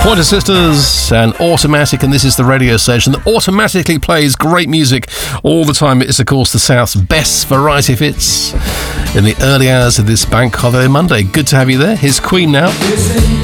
Pointer Sisters and Automatic, and this is the radio station that automatically plays great music all the time. It is, of course, the South's best variety of hits in the early hours of this Bank Holiday Monday. Good to have you there. Here's Queen now.